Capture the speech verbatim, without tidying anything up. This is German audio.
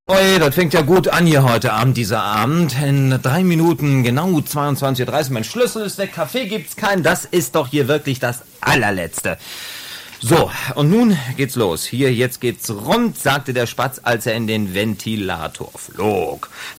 Oi, das fängt ja gut an hier heute Abend, dieser Abend. In drei Minuten, genau zweiundzwanzig Uhr dreißig. Mein Schlüssel ist weg, Kaffee gibt's keinen. Das ist doch hier wirklich das allerletzte. So, und nun geht's los. Hier, jetzt geht's rund, sagte der Spatz, als er in den Ventilator flog.